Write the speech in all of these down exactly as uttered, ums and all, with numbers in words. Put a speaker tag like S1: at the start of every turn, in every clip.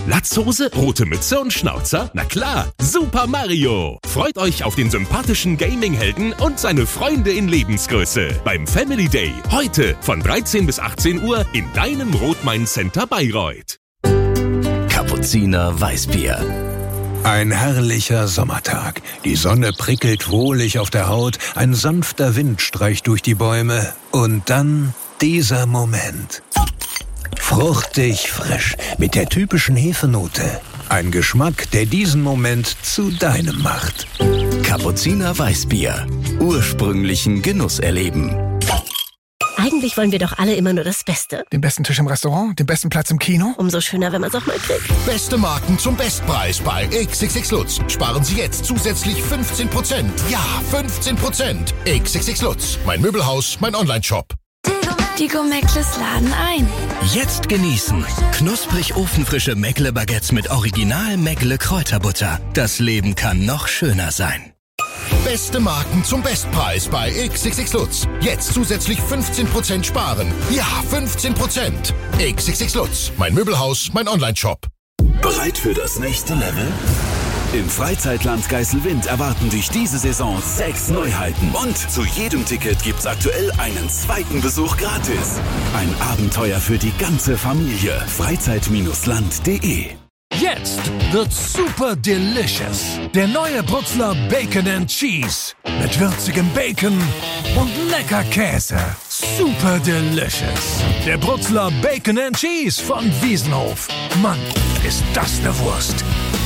S1: Latzhose, rote Mütze und Schnauzer? Na klar, Super Mario. Freut euch auf den sympathischen Gaming-Helden und seine Freunde in Lebensgröße. Beim Family Day. Heute von dreizehn bis achtzehn Uhr in deinem Rot-Main-Center Bayreuth.
S2: Kapuziner Weißbier.
S3: Ein herrlicher Sommertag. Die Sonne prickelt wohlig auf der Haut, ein sanfter Wind streicht durch die Bäume. Und dann dieser Moment. Fruchtig frisch, mit der typischen Hefenote. Ein Geschmack, der diesen Moment zu deinem macht.
S2: Kapuziner Weißbier. Ursprünglichen Genuss erleben.
S4: Eigentlich wollen wir doch alle immer nur das Beste.
S5: Den besten Tisch im Restaurant, den besten Platz im Kino.
S4: Umso schöner, wenn man es auch mal kriegt.
S6: Beste Marken zum Bestpreis bei X X X Lutz. Sparen Sie jetzt zusätzlich fünfzehn Prozent. Ja, fünfzehn Prozent. X X X Lutz. Mein Möbelhaus, mein Online-Shop.
S7: Die Gomeckles laden ein.
S2: Jetzt genießen. Knusprig ofenfrische Meckle-Baguettes mit Original Meckle-Kräuterbutter. Das Leben kann noch schöner sein.
S6: Beste Marken zum Bestpreis bei X X X Lutz. Jetzt zusätzlich fünfzehn Prozent sparen. Ja, fünfzehn Prozent. X X X Lutz. Mein Möbelhaus, mein Online-Shop.
S8: Bereit für das nächste Level? Im Freizeitland Geiselwind erwarten dich diese Saison sechs Neuheiten. Und zu jedem Ticket gibt's aktuell einen zweiten Besuch gratis. Ein Abenteuer für die ganze Familie. Freizeit Land punkt de.
S9: Jetzt wird's super delicious. Der neue Brutzler Bacon and Cheese. Mit würzigem Bacon und lecker Käse. Super delicious. Der Brutzler Bacon and Cheese von Wiesenhof. Mann, ist das eine Wurst.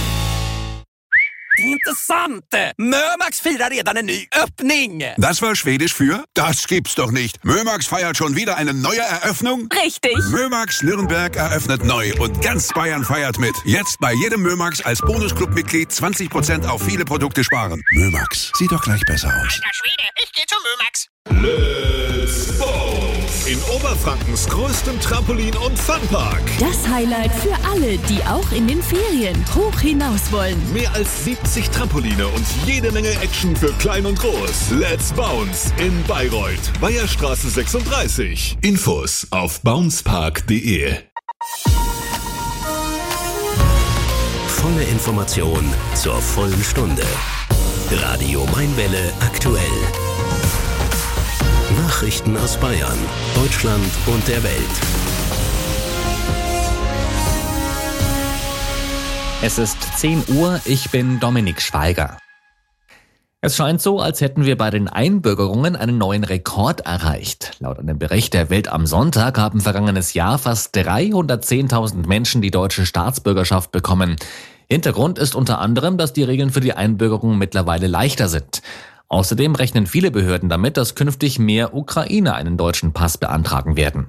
S10: Intressant! Mömax firar redan en ny öppning!
S11: Das war Schwedisch für? Das gibt's doch nicht. Mömax feiert schon wieder eine neue Eröffnung?
S4: Richtig!
S11: Mömax Nürnberg eröffnet neu und ganz Bayern feiert mit. Jetzt bei jedem Mömax als Bonusclub-Mitglied zwanzig Prozent auf viele Produkte sparen. Mömax, sieht doch gleich besser aus.
S10: Alter Schwede, ich geh zu Mömax!
S12: Let's Bounce! In Oberfrankens größtem Trampolin- und Funpark.
S13: Das Highlight für alle, die auch in den Ferien hoch hinaus wollen.
S12: Mehr als siebzig Trampoline und jede Menge Action für klein und groß. Let's Bounce in Bayreuth. Weiherstraße sechsunddreißig. Infos auf bouncepark punkt de.
S2: Volle Information zur vollen Stunde. Radio Mainwelle aktuell. Nachrichten aus Bayern, Deutschland und der Welt.
S14: Es ist zehn Uhr, ich bin Dominik Schweiger. Es scheint so, als hätten wir bei den Einbürgerungen einen neuen Rekord erreicht. Laut einem Bericht der Welt am Sonntag haben vergangenes Jahr fast dreihundertzehntausend Menschen die deutsche Staatsbürgerschaft bekommen. Hintergrund ist unter anderem, dass die Regeln für die Einbürgerung mittlerweile leichter sind. Außerdem rechnen viele Behörden damit, dass künftig mehr Ukrainer einen deutschen Pass beantragen werden.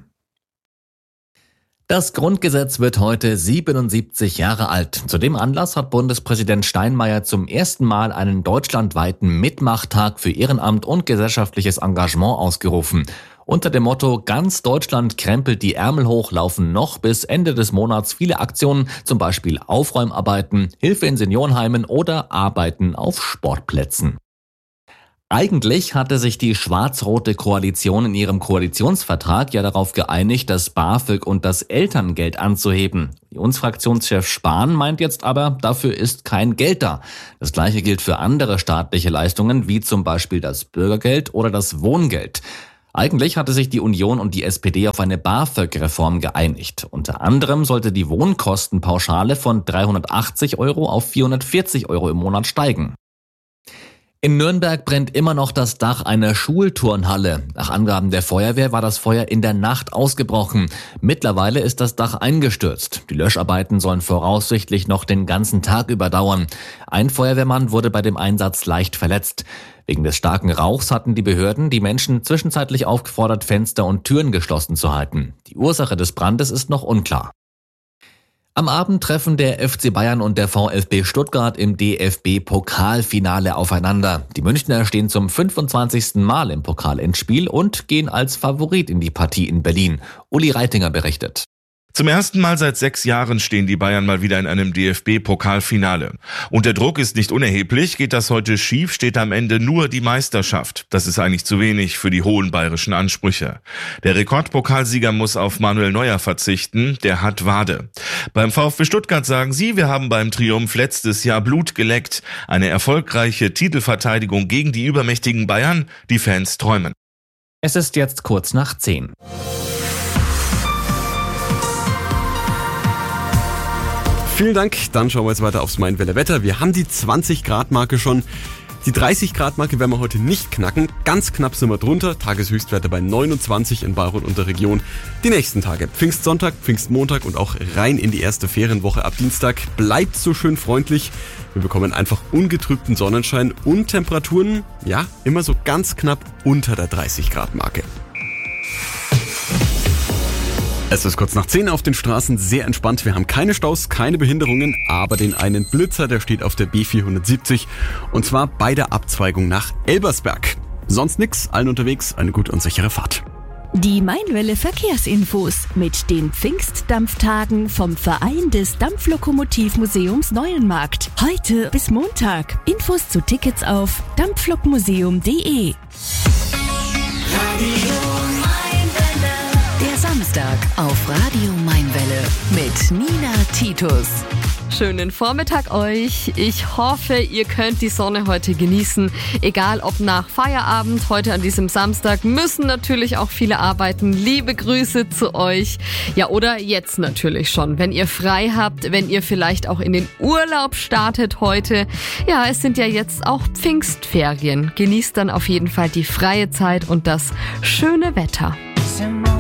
S14: Das Grundgesetz wird heute siebenundsiebzig Jahre alt. Zu dem Anlass hat Bundespräsident Steinmeier zum ersten Mal einen deutschlandweiten Mitmachtag für Ehrenamt und gesellschaftliches Engagement ausgerufen. Unter dem Motto "Ganz Deutschland krempelt die Ärmel hoch" laufen noch bis Ende des Monats viele Aktionen, zum Beispiel Aufräumarbeiten, Hilfe in Seniorenheimen oder Arbeiten auf Sportplätzen. Eigentlich hatte sich die schwarz-rote Koalition in ihrem Koalitionsvertrag ja darauf geeinigt, das BAföG und das Elterngeld anzuheben. Unionsfraktionschef Spahn meint jetzt aber, dafür ist kein Geld da. Das Gleiche gilt für andere staatliche Leistungen, wie zum Beispiel das Bürgergeld oder das Wohngeld. Eigentlich hatte sich die Union und die S P D auf eine BAföG-Reform geeinigt. Unter anderem sollte die Wohnkostenpauschale von dreihundertachtzig Euro auf vierhundertvierzig Euro im Monat steigen. In Nürnberg brennt immer noch das Dach einer Schulturnhalle. Nach Angaben der Feuerwehr war das Feuer in der Nacht ausgebrochen. Mittlerweile ist das Dach eingestürzt. Die Löscharbeiten sollen voraussichtlich noch den ganzen Tag überdauern. Ein Feuerwehrmann wurde bei dem Einsatz leicht verletzt. Wegen des starken Rauchs hatten die Behörden die Menschen zwischenzeitlich aufgefordert, Fenster und Türen geschlossen zu halten. Die Ursache des Brandes ist noch unklar. Am Abend treffen der F C Bayern und der VfB Stuttgart im D F B-Pokalfinale aufeinander. Die Münchner stehen zum fünfundzwanzigsten Mal im Pokalendspiel und gehen als Favorit in die Partie in Berlin. Uli Reitinger berichtet.
S15: Zum ersten Mal seit sechs Jahren stehen die Bayern mal wieder in einem D F B-Pokalfinale. Und der Druck ist nicht unerheblich. Geht das heute schief, steht am Ende nur die Meisterschaft. Das ist eigentlich zu wenig für die hohen bayerischen Ansprüche. Der Rekordpokalsieger muss auf Manuel Neuer verzichten. Der hat Wade. Beim VfB Stuttgart sagen sie, wir haben beim Triumph letztes Jahr Blut geleckt. Eine erfolgreiche Titelverteidigung gegen die übermächtigen Bayern. Die Fans träumen.
S14: Es ist jetzt kurz nach zehn.
S16: Vielen Dank. Dann schauen wir jetzt weiter aufs Mein Welle Wetter. Wir haben die zwanzig Grad Marke schon. Die dreißig Grad Marke werden wir heute nicht knacken. Ganz knapp sind wir drunter. Tageshöchstwerte bei neunundzwanzig in Bayreuth und der Region. Die nächsten Tage, Pfingstsonntag, Pfingstmontag und auch rein in die erste Ferienwoche ab Dienstag, bleibt so schön freundlich. Wir bekommen einfach ungetrübten Sonnenschein und Temperaturen, ja, immer so ganz knapp unter der dreißig Grad Marke. Es ist kurz nach zehn auf den Straßen, sehr entspannt. Wir haben keine Staus, keine Behinderungen, aber den einen Blitzer, der steht auf der B vierhundertsiebzig und zwar bei der Abzweigung nach Elbersberg. Sonst nix, allen unterwegs eine gute und sichere Fahrt.
S13: Die Mainwelle Verkehrsinfos mit den Pfingstdampftagen vom Verein des Dampflokomotivmuseums Neuenmarkt. Heute bis Montag. Infos zu Tickets auf dampflokmuseum punkt de.
S17: Samstag auf Radio Mainwelle mit Nina Titus.
S18: Schönen Vormittag euch. Ich hoffe, ihr könnt die Sonne heute genießen. Egal ob nach Feierabend, heute an diesem Samstag müssen natürlich auch viele arbeiten. Liebe Grüße zu euch. Ja, oder jetzt natürlich schon, wenn ihr frei habt, wenn ihr vielleicht auch in den Urlaub startet heute. Ja, es sind ja jetzt auch Pfingstferien. Genießt dann auf jeden Fall die freie Zeit und das schöne Wetter.